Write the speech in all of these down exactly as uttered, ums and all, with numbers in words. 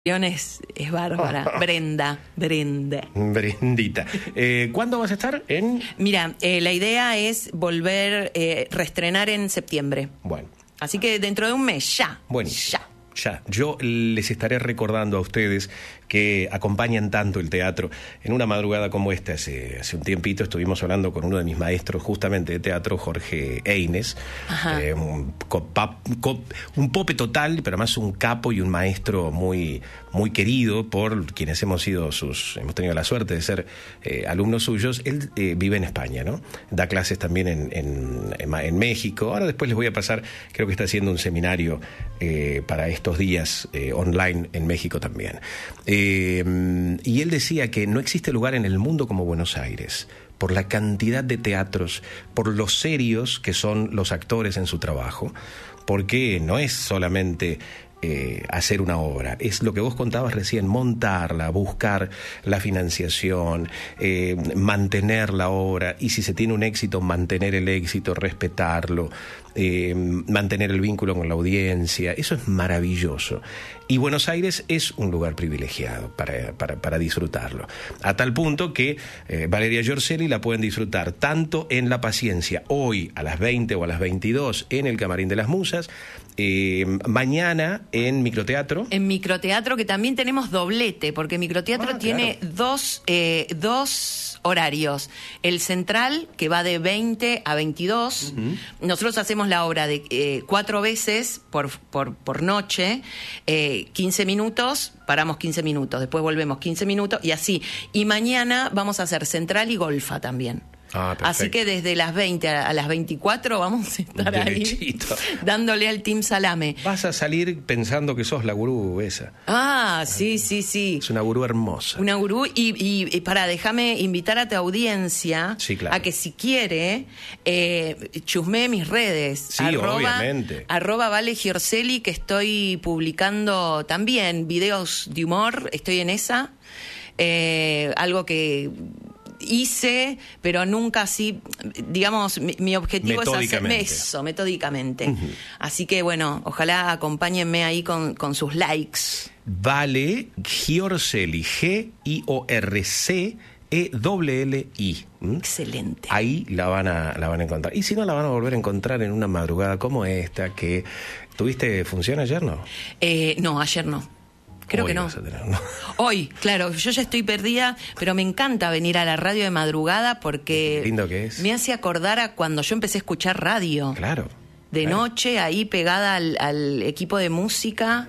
Es, es bárbara. Brenda, Brenda. Brendita. Eh, ¿Cuándo vas a estar? En... Mira, eh, la idea es volver, eh, reestrenar en septiembre. Bueno. Así que dentro de un mes, ya. Bueno, ya. Ya. Yo les estaré recordando a ustedes que acompañan tanto el teatro. En una madrugada como esta, hace, hace un tiempito, estuvimos hablando con uno de mis maestros justamente de teatro, Jorge Eines, eh, un, copa, cop, un pope total, pero además un capo y un maestro muy, muy querido por quienes hemos sido sus, hemos tenido la suerte de ser eh, alumnos suyos. Él eh, vive en España, ¿no? Da clases también en, en, en, en México. Ahora después les voy a pasar, creo que está haciendo un seminario eh, para estos días eh, online en México también. Eh, Eh, y él decía que no existe lugar en el mundo como Buenos Aires, por la cantidad de teatros, por lo serios que son los actores en su trabajo, porque no es solamente eh, hacer una obra, es lo que vos contabas recién, montarla, buscar la financiación, eh, mantener la obra, y si se tiene un éxito, mantener el éxito, respetarlo, eh, mantener el vínculo con la audiencia. Eso es maravilloso. Y Buenos Aires es un lugar privilegiado para, para, para disfrutarlo. A tal punto que eh, Valeria Giorcelli la pueden disfrutar tanto en La Paciencia, hoy a las veinte o a las veintidós en el Camarín de las Musas, eh, mañana en Microteatro. En Microteatro, que también tenemos doblete, porque Microteatro ah, tiene claro. dos, eh, dos horarios. El central, que va de veinte a veintidós. Uh-huh. Nosotros hacemos la obra de eh, cuatro veces por, por, por noche, eh, quince minutos, paramos quince minutos, después volvemos quince minutos y así. Y mañana vamos a hacer central y golfa también. Ah, así que desde las veinte a las veinticuatro vamos a estar derechito ahí dándole al Team Salame. Vas a salir pensando que sos la gurú esa. Ah, sí, sí, sí. Es una gurú hermosa. Una gurú y, y, y para, déjame invitar a tu audiencia, sí, claro, a que si quiere eh, chusmee mis redes. Sí, arroba, obviamente. Arroba Vale Giorcelli, que estoy publicando también videos de humor, estoy en esa. Eh, algo que hice, pero nunca así, digamos, mi, mi objetivo es hacerme eso, metódicamente. Uh-huh. Así que, bueno, ojalá acompáñenme ahí con, con sus likes. Vale Giorcelli, G I O R C E L L I. ¿Mm? Excelente. Ahí la van a la van a encontrar. Y si no, la van a volver a encontrar en una madrugada como esta, que... ¿Tuviste función ayer, no? Eh, no, ayer no. Creo Hoy que no. Tener, ¿no? Hoy, claro, yo ya estoy perdida, pero me encanta venir a la radio de madrugada porque qué lindo que es. Me hace acordar a cuando yo empecé a escuchar radio. Claro. De claro. noche, ahí pegada al, al equipo de música.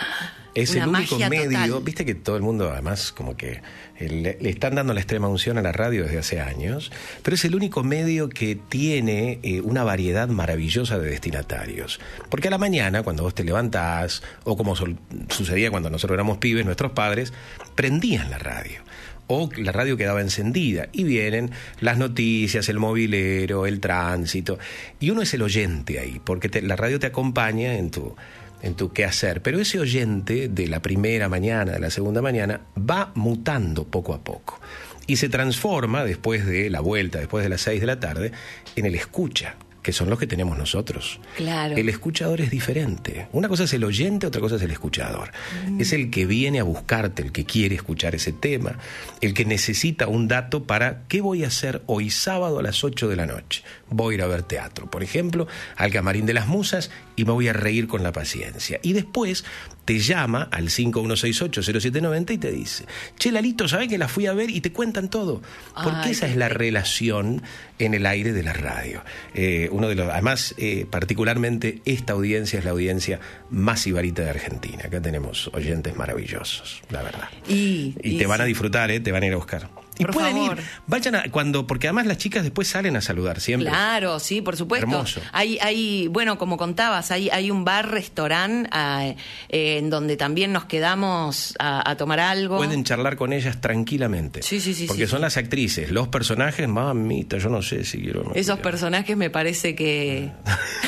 Es Una el único medio, total. Viste que todo el mundo además como que le, le están dando la extrema unción a la radio desde hace años, pero es el único medio que tiene eh, una variedad maravillosa de destinatarios. Porque a la mañana, cuando vos te levantás, o como sol, sucedía cuando nosotros éramos pibes, nuestros padres prendían la radio. O la radio quedaba encendida y vienen las noticias, el movilero, el tránsito, y uno es el oyente ahí, porque te, la radio te acompaña en tu... en tu qué hacer, pero ese oyente de la primera mañana, de la segunda mañana, va mutando poco a poco y se transforma después de la vuelta, después de las seis de la tarde, en el escucha, que son los que tenemos nosotros. Claro. El escuchador es diferente. Una cosa es el oyente, otra cosa es el escuchador. Mm. Es el que viene a buscarte, el que quiere escuchar ese tema, el que necesita un dato para ¿qué voy a hacer hoy sábado a las ocho de la noche? Voy a ir a ver teatro, por ejemplo, al Camarín de las Musas y me voy a reír con La Paciencia. Y después te llama al cinco uno seis ocho cero siete nueve cero y te dice, che, Lalito, ¿sabés que la fui a ver? Y te cuentan todo. Porque Ay, esa es la relación en el aire de la radio. Eh, uno de los, además, eh, particularmente esta audiencia es la audiencia más sibarita de Argentina. Acá tenemos oyentes maravillosos, la verdad. Y, y, y te van sí. a disfrutar, ¿eh? Te van a ir a buscar. Y por pueden favor. ir, vayan a, cuando, porque además las chicas después salen a saludar siempre. Claro, sí, por supuesto. Hermoso. Hay, hay, bueno, como contabas, hay, hay un bar, restaurante, eh, eh, en donde también nos quedamos a, a tomar algo. Pueden charlar con ellas tranquilamente. Sí, sí, sí. Porque sí, son sí. las actrices, los personajes, mamita, yo no sé si quiero. No Esos quiero. personajes me parece que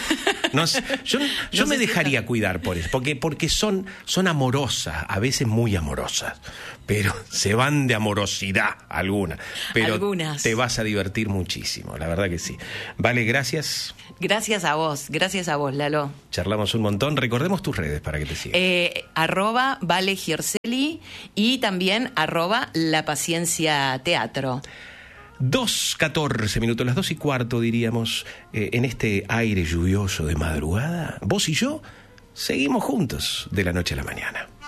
No sé, yo yo No me sé si dejaría está... cuidar por eso, porque, porque son, son amorosas, a veces muy amorosas, pero se van de amorosidad algunas. Pero Algunas. te vas a divertir muchísimo, la verdad que sí. Vale, gracias. Gracias a vos, gracias a vos, Lalo. Charlamos un montón. Recordemos tus redes para que te sigan. Eh, arroba Vale Giorcelli y también arroba La Paciencia Teatro. Dos catorce minutos, las dos y cuarto diríamos, eh, en este aire lluvioso de madrugada, vos y yo seguimos juntos de la noche a la mañana.